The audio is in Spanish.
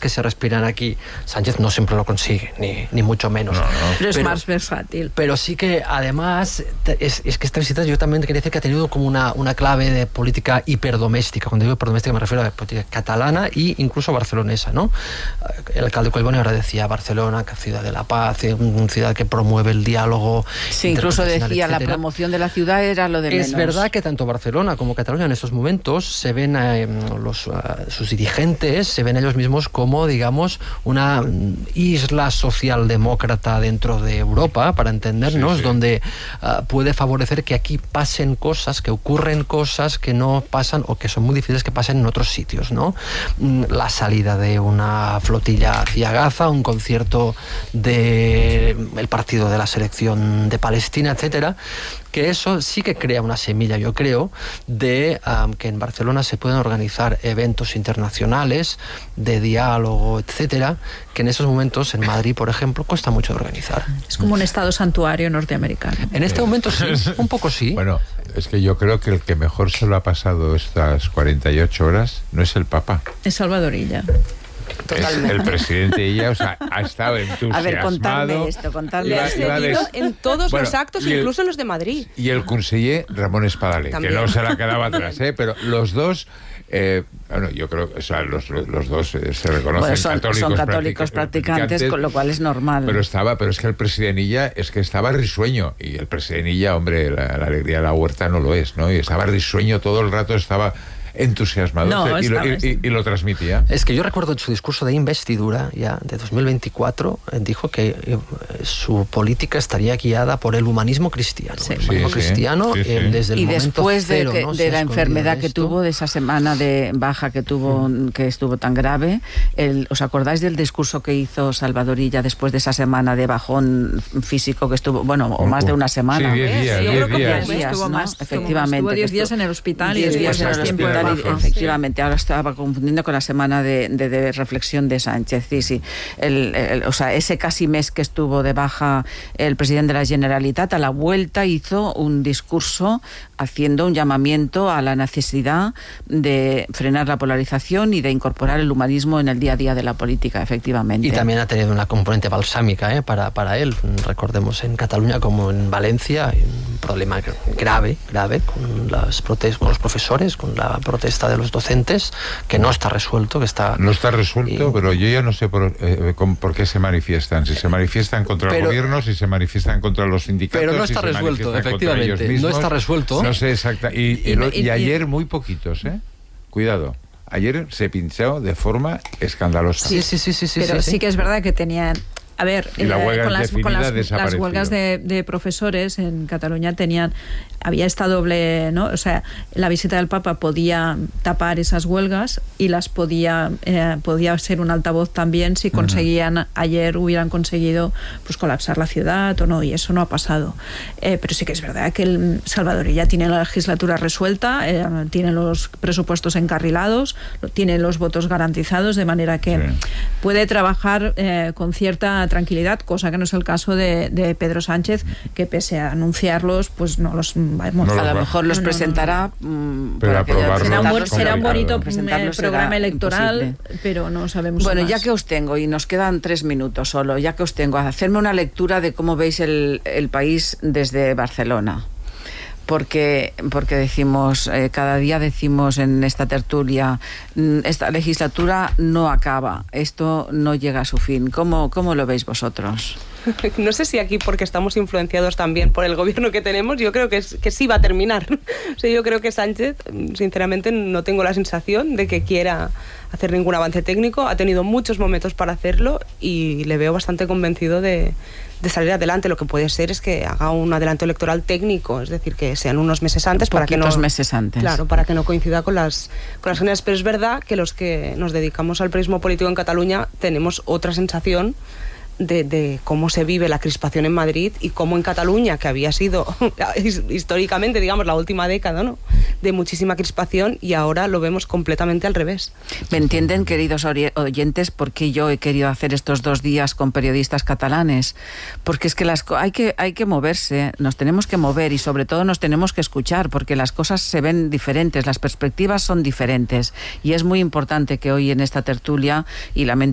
que se respiran aquí. Sánchez no siempre lo consigue, ni mucho menos. Pero es más versátil. Pero sí que, además, es que esta visita yo también quería decir que ha tenido como una clave de política hiperdoméstica. Cuando digo hiperdoméstica me refiero a la política catalana e incluso barcelonesa, ¿no? El alcalde Collboni ahora decía Barcelona, que ciudad de la paz, una ciudad que promueve el diálogo. Sí, incluso decía, la promoción de la ciudad era lo de menos. Es verdad que tanto Barcelona como Cataluña en estos momentos se ven sus dirigentes, se ven ellos mismos como, digamos, una isla socialdemócrata dentro de Europa, para entendernos, donde puede favorecer que aquí pasen cosas, que ocurren cosas que no pasan o que son muy difíciles que pasen en otros sitios, ¿no? La salida de una flotilla hacia Gaza, un concierto del partido de la selección de Palestina, etcétera, que eso sí que crea una semilla, yo creo, de que en Barcelona se pueden organizar eventos internacionales de diálogo, etcétera, que en esos momentos en Madrid, por ejemplo, cuesta mucho de organizar. Es como un estado santuario norteamericano. En este momento sí, un poco sí. Bueno, es que yo creo que el que mejor se lo ha pasado estas 48 horas no es el Papa. Es Salvador Illa. Totalmente. El presidente Illa, o sea, ha estado entusiasmado. A ver, contadme esto, contadme. Le ha seguido en todos los actos, incluso en los de Madrid. Y el conseller Ramón Espadale, también, que no se la quedaba atrás, pero los dos... bueno, yo creo que los dos se reconocen son católicos practicantes, con lo cual es normal. Pero es que el presidente Illa estaba risueño, y el presidente Illa, hombre, la alegría de la huerta no lo es, ¿no? Y estaba risueño todo el rato, estaba entusiasmado, y lo transmitía. Es que yo recuerdo en su discurso de investidura ya de 2024 dijo que su política estaría guiada por el humanismo cristiano. Sí. El humanismo cristiano desde el y momento después cero, de la enfermedad que tuvo, de esa semana de baja que tuvo, que estuvo tan grave, ¿os acordáis del discurso que hizo Salvador Illa después de esa semana de bajón físico que estuvo, o más de una semana? Sí, 10 días. Yo creo que 10 días, estuvo ¿no? más, Efectivamente. Estuvo 10 días en el hospital. 10 días en el hospital. Efectivamente, sí. Ahora estaba confundiendo con la semana de reflexión de Sánchez. Sí. O sea, ese casi mes que estuvo de baja el presidente de la Generalitat, a la vuelta hizo un discurso haciendo un llamamiento a la necesidad de frenar la polarización y de incorporar el humanismo en el día a día de la política, efectivamente. Y también ha tenido una componente balsámica para él. Recordemos en Cataluña como en Valencia hay un problema grave con los profesores, con la protesta de los docentes, que no está resuelto, No está resuelto, pero yo ya no sé por qué se manifiestan. Si se manifiestan contra el gobierno, si se manifiestan contra los sindicatos... Pero no está resuelto, efectivamente. No está resuelto. No sé exactamente. Y ayer muy poquitos, Cuidado. Ayer se pinchó de forma escandalosa. Sí. Pero sí que es verdad que tenían... A ver, con las huelgas de profesores en Cataluña había esta doble, ¿no? O sea, la visita del Papa podía tapar esas huelgas y las podía ser un altavoz también si hubieran conseguido pues colapsar la ciudad o no, y eso no ha pasado. Pero sí que es verdad que el Salvador ya tiene la legislatura resuelta, tiene los presupuestos encarrilados, tiene los votos garantizados, de manera que puede trabajar con cierta tranquilidad, cosa que no es el caso de Pedro Sánchez, que pese a anunciarlos, pues no los vamos, a lo mejor los presentará, pero será un bonito programa electoral, pero no sabemos. Bueno, más. Ya que os tengo, y nos quedan 3 minutos solo, ya que os tengo, hacerme una lectura de cómo veis el país desde Barcelona. Porque decimos, cada día decimos en esta tertulia, esta legislatura no acaba, esto no llega a su fin. ¿Cómo lo veis vosotros? No sé si aquí porque estamos influenciados también por el gobierno que tenemos, yo creo que sí va a terminar. O sea, yo creo que Sánchez, sinceramente, no tengo la sensación de que quiera hacer ningún avance técnico. Ha tenido muchos momentos para hacerlo y le veo bastante convencido de salir adelante. Lo que puede ser es que haga un adelanto electoral técnico, es decir, que sean unos meses antes para que no coincida con las generales. Pero es verdad que los que nos dedicamos al periodismo político en Cataluña tenemos otra sensación de cómo se vive la crispación en Madrid y cómo en Cataluña, que había sido históricamente, digamos, la última década, ¿no?, de muchísima crispación, y ahora lo vemos completamente al revés. ¿Me entienden, queridos oyentes, por qué yo he querido hacer estos 2 días con periodistas catalanes? Porque es que hay que moverse, nos tenemos que mover y sobre todo nos tenemos que escuchar, porque las cosas se ven diferentes, las perspectivas son diferentes, y es muy importante que hoy en esta tertulia, y lamento